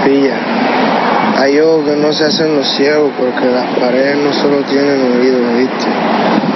Pilla. Hay ojos que no se hacen los ciegos porque las paredes no solo tienen oídos, ¿viste?